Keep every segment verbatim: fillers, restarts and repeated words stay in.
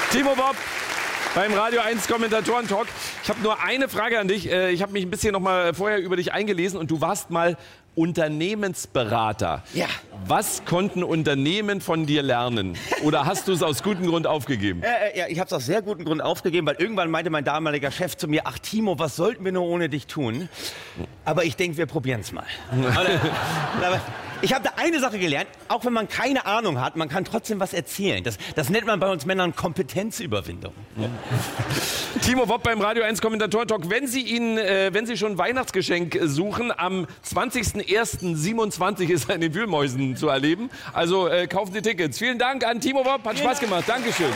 Timo Bob beim Radio eins Kommentatoren-Talk. Ich habe nur eine Frage an dich. Ich habe mich ein bisschen noch mal vorher über dich eingelesen und du warst mal Unternehmensberater. Ja. Was konnten Unternehmen von dir lernen? Oder hast du es aus gutem Grund aufgegeben? Äh, ja, ich habe es aus sehr gutem Grund aufgegeben, weil irgendwann meinte mein damaliger Chef zu mir, ach Timo, was sollten wir nur ohne dich tun? Aber ich denke, wir probieren es mal. Aber ich habe da eine Sache gelernt, auch wenn man keine Ahnung hat, man kann trotzdem was erzählen. Das, das nennt man bei uns Männern Kompetenzüberwindung. Ja. Timo Bob beim Radio eins Kommentatoren-Talk. Wenn Sie ihn, äh, wenn Sie schon ein Weihnachtsgeschenk suchen, am zwanzigsten ersten siebenundzwanzig ist er in den Wühlmäusen zu erleben. Also äh, kaufen Sie Tickets. Vielen Dank an Timo Bob, hat Spaß gemacht. Dankeschön.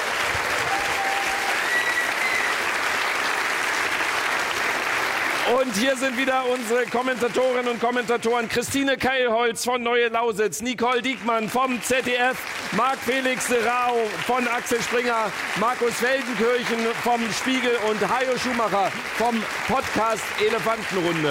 Und hier sind wieder unsere Kommentatorinnen und Kommentatoren. Christine Keilholz von Neue Lausitz, Nicole Diekmann vom Z D F, Marc Felix Serrao von Axel Springer, Markus Feldenkirchen vom Spiegel und Hajo Schumacher vom Podcast Elefantenrunde.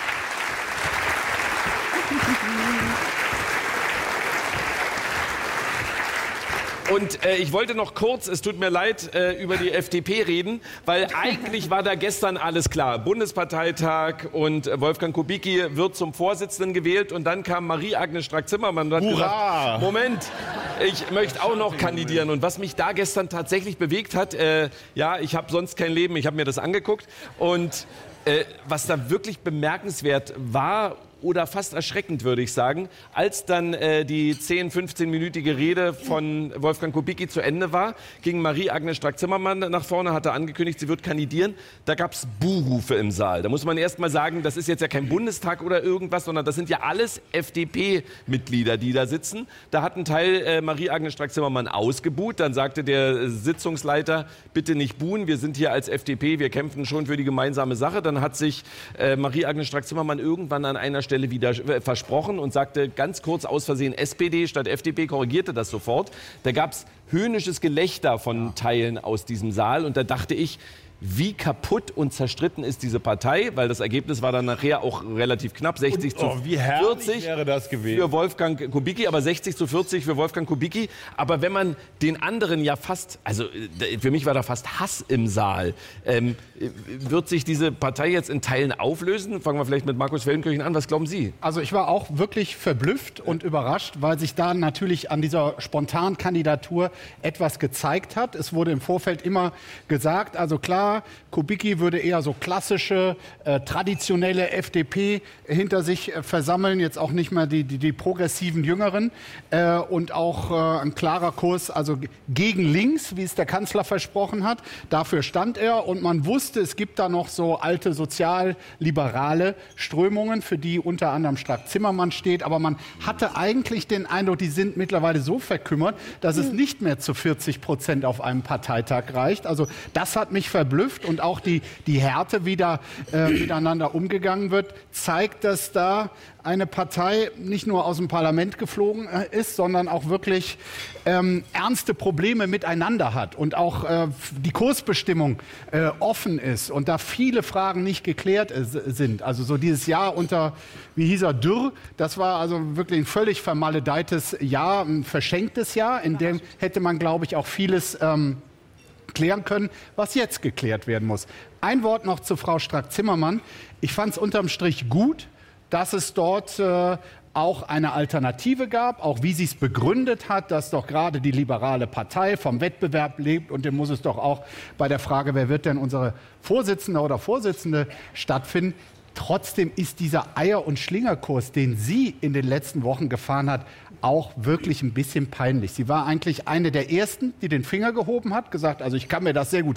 Und äh, ich wollte noch kurz, es tut mir leid, äh, über die F D P reden, weil eigentlich war da gestern alles klar. Bundesparteitag und äh, Wolfgang Kubicki wird zum Vorsitzenden gewählt und dann kam Marie-Agnes Strack-Zimmermann und hat Hurra! gesagt, Moment, ich möchte auch noch kandidieren. Und was mich da gestern tatsächlich bewegt hat, äh, ja, ich habe sonst kein Leben, ich habe mir das angeguckt und äh, was da wirklich bemerkenswert war, oder fast erschreckend, würde ich sagen, als dann äh, die zehn-, fünfzehnminütige Rede von Wolfgang Kubicki zu Ende war, ging Marie-Agnes Strack-Zimmermann nach vorne, hatte angekündigt, sie wird kandidieren. Da gab es Buhrufe im Saal. Da muss man erst mal sagen, das ist jetzt ja kein Bundestag oder irgendwas, sondern das sind ja alles F D P-Mitglieder, die da sitzen. Da hat ein Teil äh, Marie-Agnes Strack-Zimmermann ausgebuht. Dann sagte der Sitzungsleiter, bitte nicht buhen, wir sind hier als F D P, wir kämpfen schon für die gemeinsame Sache. Dann hat sich äh, Marie-Agnes Strack-Zimmermann irgendwann an einer Stelle wieder versprochen und sagte ganz kurz aus Versehen S P D statt F D P, korrigierte das sofort. Da gab es höhnisches Gelächter von Teilen aus diesem Saal und da dachte ich, wie kaputt und zerstritten ist diese Partei, weil das Ergebnis war dann nachher auch relativ knapp, sechzig zu vierzig wäre das gewesen. für Wolfgang Kubicki, aber sechzig zu vierzig für Wolfgang Kubicki. Aber wenn man den anderen ja fast, also für mich war da fast Hass im Saal, ähm, wird sich diese Partei jetzt in Teilen auflösen? Fangen wir vielleicht mit Markus Feldenkirchen an. Was glauben Sie? Also ich war auch wirklich verblüfft und überrascht, weil sich da natürlich an dieser spontanen Kandidatur etwas gezeigt hat. Es wurde im Vorfeld immer gesagt, also klar, Kubicki würde eher so klassische, äh, traditionelle F D P hinter sich äh, versammeln, jetzt auch nicht mehr die, die, die progressiven Jüngeren äh, und auch äh, ein klarer Kurs, also gegen links, wie es der Kanzler versprochen hat. Dafür stand er und man wusste, es gibt da noch so alte sozialliberale Strömungen, für die unter anderem Strack-Zimmermann steht, aber man hatte eigentlich den Eindruck, die sind mittlerweile so verkümmert, dass es nicht mehr zu vierzig Prozent auf einem Parteitag reicht. Also das hat mich verblüfft. Und auch die, die Härte, wie da äh, miteinander umgegangen wird, zeigt, dass da eine Partei nicht nur aus dem Parlament geflogen äh, ist, sondern auch wirklich ähm, ernste Probleme miteinander hat und auch äh, die Kursbestimmung äh, offen ist und da viele Fragen nicht geklärt äh, sind. Also so dieses Jahr unter, wie hieß er, Dürr, das war also wirklich ein völlig vermaledeites Jahr, ein verschenktes Jahr, in dem hätte man, glaube ich, auch vieles ähm, klären können, was jetzt geklärt werden muss. Ein Wort noch zu Frau Strack-Zimmermann. Ich fand es unterm Strich gut, dass es dort äh, auch eine Alternative gab, auch wie sie es begründet hat, dass doch gerade die liberale Partei vom Wettbewerb lebt und dem muss es doch auch bei der Frage, wer wird denn unsere Vorsitzende oder Vorsitzende stattfinden. Trotzdem ist dieser Eier- und Schlingerkurs, den sie in den letzten Wochen gefahren hat, auch wirklich ein bisschen peinlich. Sie war eigentlich eine der Ersten, die den Finger gehoben hat, gesagt, also ich kann mir das sehr gut